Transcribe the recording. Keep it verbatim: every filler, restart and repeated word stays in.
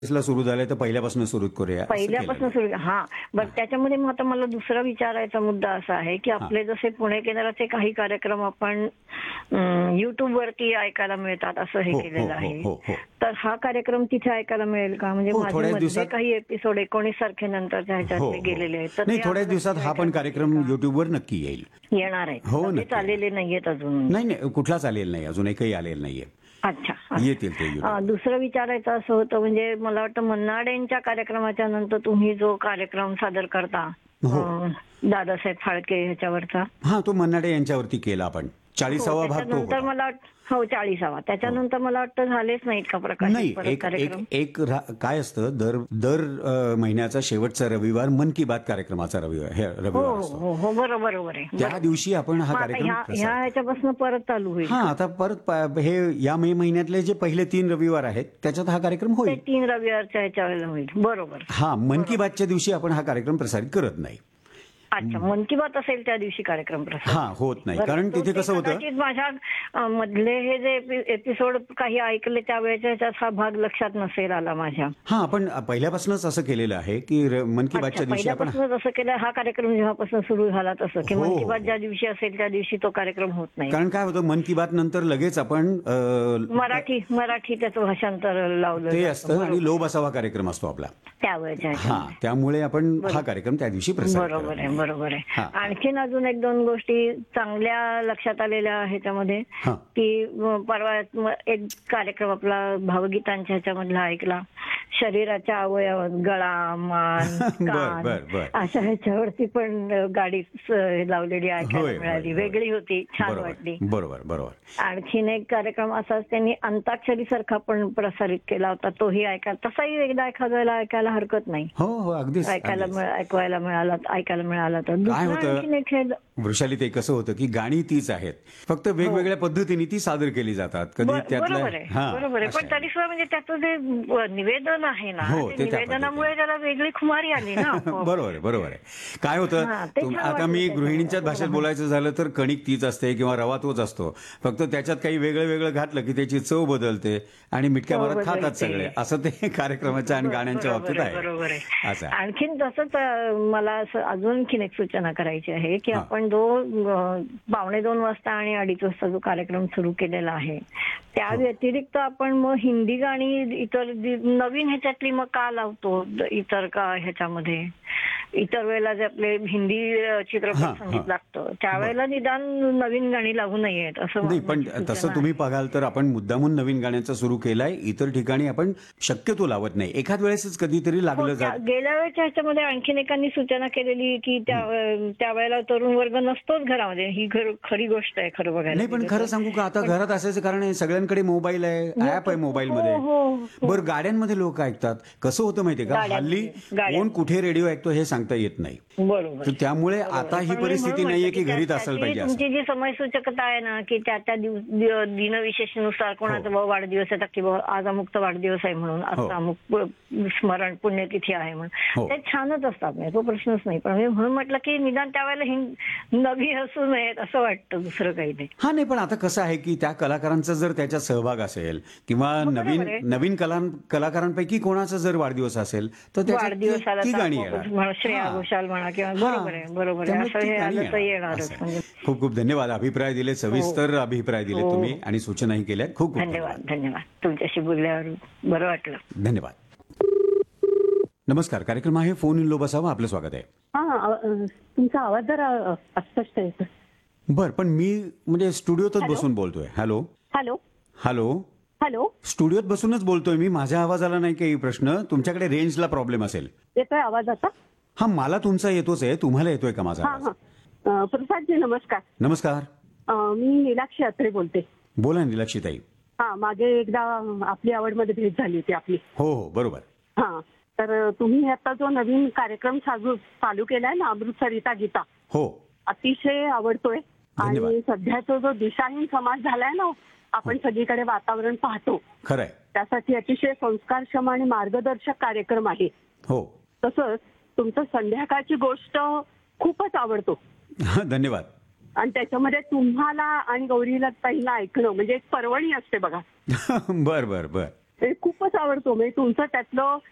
ला सुरू झालंय तर पहिल्यापासून सुरू करूया असं पहिल्यापासून केलेलं सुरू हा बरं त्याच्यामध्ये मग आता मला दुसरा विचारायचा मुद्दा असा आहे की आपले जसे पुणे केंद्राचे काही कार्यक्रम आपण युट्यूब वरती ऐकायला मिळतात असं हे हो, हो, केलेलं हो, आहे. हो, हो. तर हा कार्यक्रम तिथे ऐकायला मिळेल का? म्हणजे हो, माझे थोड्याच मधले दिवसात- काही एपिसोड एकोणीस तारखेनंतरच्या हो, ह्याच्यातले हो. गेलेले आहेत तर नाही ते थोड्याच आपल्याला दिवसात तिथे हा पण ऐकायला कार्यक्रम मिळेल का? युट्यूबवर नक्की येईल. येणार आहेत हो, लगेच नक्की. आलेले नाहीयेत अजून. नाही नाही कुठलाच आलेला नाही अजून एकही आलेला नाहीये. अच्छा अच्छा. येतील ते YouTube. अ, दुसरं विचारायचं असं होतं म्हणजे मला वाटतं मन्नाडेंच्या कार्यक्रमाच्या नंतर तुम्ही जो कार्यक्रम सादर करता हो. अ, दादासाहेब फाळके ह्याच्यावरचा हा तो मन्नाडे यांच्यावरती केला आपण चाळीसावा हो, भाग तो त्याच्यानंतर होता. मला वाट- हो चाळीसावा त्याच्यानंतर मला वाटतं झालेच नाहीत का प्रकाशित नाही परत एक एक कार्यक्रम. एक रा- काय असतं दर दर अ, महिन्याचा शेवटचा रविवार मन की बात कार्यक्रमाचा रविवार हे हो रविवार हो असतो. हो हो बरोबर बरोबर आहे त्या बरोबर. दिवशी आपण हा मग आता कार्यक्रम ह्या ह्या प्रसारित- ह्याच्यापासून परत चालू होईल हा आता परत पा- हे या मे महिन्यातले जे पहिले तीन रविवार आहेत त्याच्यात हा कार्यक्रम ते होईल. तीन रविवारच्या ह्याच्यावेळेला होईल बरोबर. हा मन की बातच्या दिवशी आपण हा कार्यक्रम प्रसारित करत नाही. अच्छा मन की बात असेल त्या दिवशी कार्यक्रम प्रसारित. हा होत नाही बरं, कारण तो तिथे ते कसं होतं कदाचित माझ्या अ, मधले हे जे एपिसोड काही ऐकले त्यावेळेच्या ह्याच्यात हा भाग लक्षात नसेल आला माझ्या. हा आपण पहिल्यापासूनच असं केलेलं आहे की र- मन की अच्छा बातच्या दिवशी आपण पहिल्यापासूनच असं केलं हा कार्यक्रम जेव्हापासून सुरू झाला तसं की हो, मन की हो, बात हो. ज्या दिवशी असेल त्या दिवशी तो कार्यक्रम होत नाही. कारण काय होतं मन की बात नंतर लगेच आपण अ, मराठी मराठी त्याचं भाषांतर लावलं ते जातं. असतं आणि लो बसावा कार्यक्रम असतो आपला. त्यावेळेच्या हा ह्याच्यामध्ये. त्यामुळे आपण बरोबर. हा कार्यक्रम त्या दिवशी प्रसारित बरोबर करत आहे नाही. बरोबर हा. आहे. आणखीन अजून एक दोन गोष्टी चांगल्या लक्षात आलेल्या ह्याच्यामध्ये हा. की अ, परवा एक कार्यक्रम आपला भावगीतांच्या ह्याच्यामधला ऐकला शरीराच्या अवयवात गळा मान बर, कान बर, बर. अशा ह्याच्यावरती पण गाडी स- लावलेली होय, ऐकायला होय, मिळाली होय. वेगळी होती छान बरोबर वाटली. बरोबर बरोबर आणखीन एक कार्यक्रम असाच त्यांनी अंताक्षरी सारखा पण प्रसारित केला होता तोही ऐकायला तसाही एकदा एखाद्याला ऐकायला हरकत नाही. हो हो अगदीच ऐकायला अगदीच. मिळ- ऐकवायला मिळाला ऐकायला मिळाला तर काय दुसरं होतं आणखीन एक हे- वृषाली ते कसं होतं की गाणी तीच आहेत फक्त वेगवेगळ्या पद्धतीने ती सादर केली जातात कधी ब- त्यातल्या बरोबर आहे हा, बरोबर आहे अशा पण तरी सुद्धा म्हणजे त्याचं जे व- निवेदन आहे ना हो, ते ते त्या निवेदनामुळे त्याला वेगळी खुमारी आली ना आपोआप. बरोबर आहे बरोबर आहे काय हा, होतं ते तुम- छान आता वाटलं मी त्याच्यामध्ये. गृहिणींच्याच भाषेत बरोबर. बोलायचं झालं तर कणिक तीच असते किंवा रवा तोच असतो फक्त त्याच्यात काही वेगळं वेगळं घातलं की त्याची चव बदलते आणि मिटक्या चव मारत खातात बदलते. सगळे असं ते कार्यक्रमाच्या आणि गाण्यांच्या बरोबर बाबतीत आहे, बरोबर आहे आहे. असं आहे. आणखीन तसंच अं, मला असं अजून आणखीन एक सूचना करायची आहे की हा. आपण जो अं, पावणे दोन वाजता आणि अडीच वाजता जो कार्यक्रम सुरू केलेला आहे त्या हो. व्यतिरिक्त आपण मग हिंदी गाणी इतर जी- नवीन ह्याच्यातली मग का लावतो इतर का ह्याच्यामध्ये इतर वेळेला जे आपले हिंदी अं, हा, चित्रपट हा. संगीत लागतं त्यावेळेला निदान नवीन गाणी लागू नयेत असं नाही पण माझी सूचना तसं तुम्ही आहे. बघाल तर आपण मुद्दामून नवीन गाण्याचा सुरू केलाय इतर ठिकाणी आपण शक्यतो लावत नाही एखाद वेळेसच कधीतरी हो, लागलं त्या- जात गेल्या वेळेच्या ह्याच्यामध्ये आणखीन एकांनी सूचना केलेली की त्या त्यावेळेला तरुण वर्ग नसतोच घरामध्ये ही घर- खरी गोष्ट आहे खरं बघायला नाही पण गेलं खरं तर. सांगू का आता घरात असायचं कारण आहे, सगळ्यांकडे मोबाईल आहे ऍप आहे मोबाईल मध्ये हो, हो, हो. बरं गाड्यांमध्ये लोक ऐकतात कसं होतं माहितीये का गाड्यांमध्ये, हल्ली गाड्यांमध्ये. कोण कुठे रेडिओ ऐकतो हे सांगता येत नाही बरोबर तर त्यामुळे बरोबर. आता ही पण मी परिस्थिती म्हणून नाहीये म्हटलं की त्या- घरीच असायला त्याची पाहिजे असं तुमची जी समय सूचकता आहे ना की त्या त्या दिवस दि- दिनविशेषानुसार कोणाचा हो. बाबा वाढदिवस आहे की बाबा आज अमुकचा वाढदिवस आहे म्हणून हो. आज अमुक प- स्मरण पुण्यतिथी आहे म्हणून हो. ते छानच असतात म्हणजे तो प्रश्नच नाही पण मी म्हणून म्हटलं की निदान त्यावेळेला हिं- नवी असू नयेत असं वाटतं दुसरं काही नाही. हा नाही पण आता कसं आहे की त्या कलाकारांचा जर त्याच्यात सहभाग असेल किंवा बरोबर नवीन आहे. नवीन कला कलाकारांपैकी कोणाचा जर वाढदिवस असेल तर त्याच्यात वाढदिवसाला ती तर गाणी आपोआपच येणार म्हणा, श्रेया हा. घोषाल म्हणा किंवा हा. बरोबर आहे बरोबर आहे त्यामुळे असं ती हे गाणी आलं तर येणार. येणारच असं आहे. म्हणजे. खूप खूप धन्यवाद अभिप्राय दिले सविस्तर अभिप्राय दिले हो. तुम्ही आणि सूचनाही केल्या खूप खूप धन्यवाद धन्यवाद तुमच्याशी बोलल्यावर बरं वाटलं. धन्यवाद. नमस्कार कार्यक्रम आहे फोन इन लो बसावा आपलं स्वागत आहे. हा अ, अ, तुमचा आवाज जरा अ, अस्पष्ट येतो. बर पण मी म्हणजे स्टुडिओतच हॅलो? बसून बोलतोय. हॅलो हॅलो हॅलो हॅलो स्टुडिओत बसूनच बोलतोय मी माझ्या आवाजाला नाही काही प्रश्न तुमच्याकडे रेंजला प्रॉब्लेम असेल. येतोय आवाज आता? हा मला तुमचा येतोच आहे तुम्हाला येतोय का माझा हा आवाज? हा अ, प्रसादजी नमस्कार. नमस्कार अ, मी नीलाक्षी अत्रे बोलते. बोला निलक्षिताई. हा मागे एकदा आपली आवडमध्ये भेट झाली होती आपली. हो हो बरोबर. हा तर तुम्ही आता जो नवीन कार्यक्रम साजू चालू केलाय ना अमृत सरिता गीता हो अतिशय आवडतोय. धन्यवाद. आणि सध्याचा जो दिशाहीन समाज झालाय ना आपण सगळीकडे वातावरण पाहतो खरंय. त्यासाठी अतिशय संस्कारक्षम आणि मार्गदर्शक कार्यक्रम आहे. हो तसंच तुमचं संध्याकाळची गोष्ट खूपच आवडतो धन्यवाद. आणि त्याच्यामध्ये तुम्हाला आणि गौरीला ताईला ऐकणं म्हणजे एक पर्वणी असते बघा. बर बर बर हे खूपच आवडतो म्हणजे तुमचं त्यातलं